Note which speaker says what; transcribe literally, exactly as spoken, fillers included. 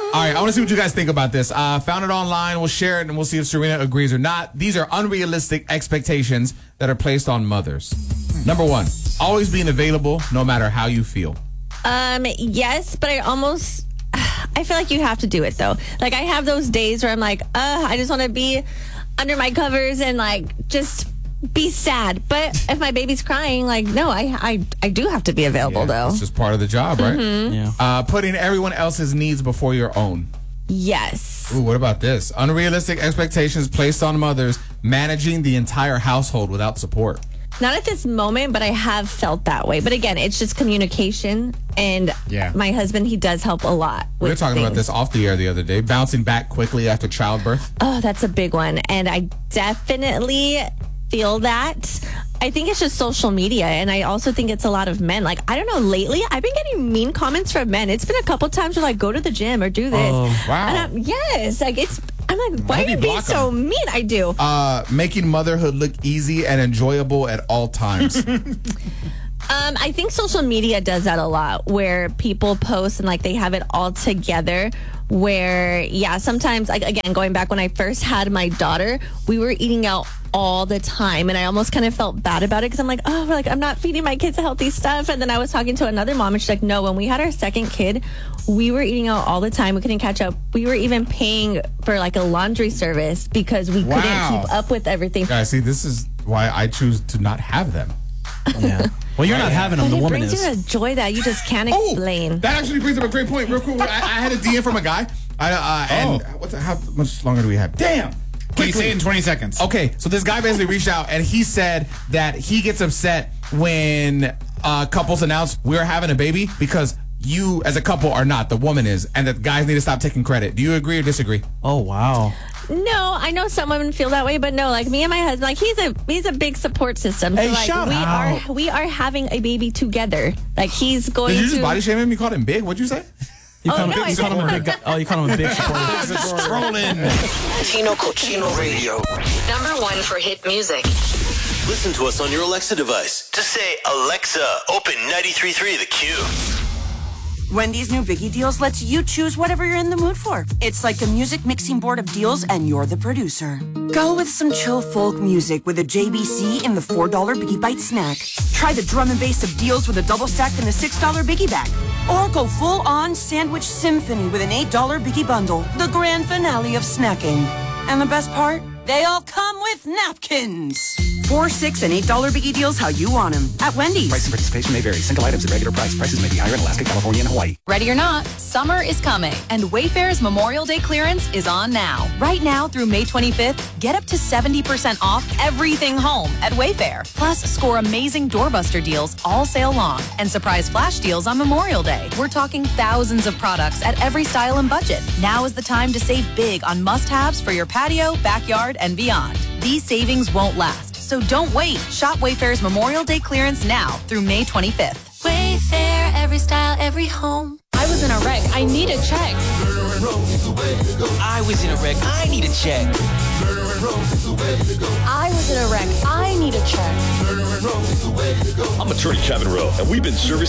Speaker 1: All right, I want to see what you guys think about this. Uh, found it online. We'll share it, and we'll see if Serena agrees or not. These are unrealistic expectations that are placed on mothers. Number one, always being available no matter how you feel.
Speaker 2: Um, yes, but I almost... I feel like you have to do it, though. Like, I have those days where I'm like, uh, I just want to be under my covers and, like, just... be sad. But if my baby's crying, like, no, I I, I do have to be available,
Speaker 1: Yeah,
Speaker 2: though.
Speaker 1: it's just part of the job, right?
Speaker 2: Mm-hmm.
Speaker 3: Yeah.
Speaker 1: Uh, putting everyone else's needs before your own.
Speaker 2: Yes.
Speaker 1: Ooh, what about this? Unrealistic expectations placed on mothers, managing the entire household without support.
Speaker 2: Not at this moment, but I have felt that way. But again, it's just communication. And
Speaker 1: Yeah.
Speaker 2: my husband, he does help a lot.
Speaker 1: We were
Speaker 2: with
Speaker 1: talking about
Speaker 2: things.
Speaker 1: this off the air the other day. Bouncing back quickly after childbirth.
Speaker 2: Oh, that's a big one. And I definitely feel that. I think it's just social media. And I also think it's a lot of men. Like, I don't know, lately, I've been getting mean comments from men. It's been a couple times where, like, go to the gym or do this.
Speaker 1: Oh, wow.
Speaker 2: And I'm, yes. Like, it's, I'm like, why
Speaker 1: How
Speaker 2: are
Speaker 1: do
Speaker 2: you
Speaker 1: you
Speaker 2: being
Speaker 1: block
Speaker 2: so
Speaker 1: them?
Speaker 2: mean? I do.
Speaker 1: Uh, making motherhood look easy and enjoyable at all times.
Speaker 2: Um, I think social media does that a lot, where people post and like they have it all together. Where, yeah, sometimes, like, again, going back when I first had my daughter, we were eating out all the time, and I almost kind of felt bad about it because I'm like, oh, like, I'm not feeding my kids healthy stuff. And then I was talking to another mom, and she's like, no, when we had our second kid, we were eating out all the time. We couldn't catch up. We were even paying for like a laundry service because we
Speaker 1: Wow.
Speaker 2: couldn't keep up with everything.
Speaker 1: Guys, see, this is why I choose to not have them.
Speaker 3: Yeah. Well, you're not having them.
Speaker 2: And
Speaker 3: The
Speaker 2: it
Speaker 3: woman
Speaker 2: brings
Speaker 3: is.
Speaker 2: you a joy that you just can't
Speaker 1: Oh,
Speaker 2: explain.
Speaker 1: that actually brings up a great point. Real quick, I, I had a D M from a guy. I, uh, and
Speaker 3: Oh.
Speaker 1: what's the, how much longer do we have? Damn.
Speaker 4: Can you say it in twenty seconds?
Speaker 1: Okay, so this guy basically reached out and he said that he gets upset when uh, couples announce we're having a baby because you as a couple are not, the woman is, and that guys need to stop taking credit. Do you agree or disagree?
Speaker 3: Oh, wow.
Speaker 2: No, I know some women feel that way, but no, like me and my husband, like he's a he's a big support system. So
Speaker 3: Hey,
Speaker 2: like
Speaker 3: shout
Speaker 2: we
Speaker 3: out.
Speaker 2: are we are having a baby together. Like he's going
Speaker 1: Did you
Speaker 2: to
Speaker 1: just body shame him? You called him big? What'd you say?
Speaker 3: You
Speaker 2: Oh,
Speaker 3: call him,
Speaker 2: no,
Speaker 3: you
Speaker 2: I
Speaker 3: call him a
Speaker 2: said-
Speaker 3: big guy. Oh, you call him a big supporter.
Speaker 1: Trolling.
Speaker 5: Tino Cochino Radio.
Speaker 6: Number one for hit music.
Speaker 7: Listen to us on your Alexa device. Just say, Alexa, open ninety-three point three The Q.
Speaker 8: Wendy's new Biggie Deals lets you choose whatever you're in the mood for. It's like a music mixing board of deals, and you're the producer. Go with some chill folk music with a J B C in the four dollar Biggie Bite snack. Try the drum and bass of deals with a double stack in the six dollar Biggie Bag. Or go full-on sandwich symphony with an eight dollar Biggie Bundle, the grand finale of snacking. And the best part? They all come with napkins. Four, six, and eight dollar Biggie Deals how you want them at Wendy's.
Speaker 9: Price and participation may vary. Single items at regular price. Prices may be higher in Alaska, California, and Hawaii.
Speaker 6: Ready or not, summer is coming, and Wayfair's Memorial Day clearance is on now. Right now through May twenty-fifth, get up to seventy percent off everything home at Wayfair. Plus, score amazing doorbuster deals all sale long and surprise flash deals on Memorial Day. We're talking thousands of products at every style and budget. Now is the time to save big on must-haves for your patio, backyard, and beyond. These savings won't last, so don't wait. Shop Wayfair's Memorial Day clearance now through May twenty-fifth.
Speaker 10: Wayfair, every style, every home. I was in a wreck. I need a check.
Speaker 9: I was in a wreck. I need a check.
Speaker 10: I was in a wreck. I need a check.
Speaker 11: I'm attorney Kevin Rowe, and we've been servicing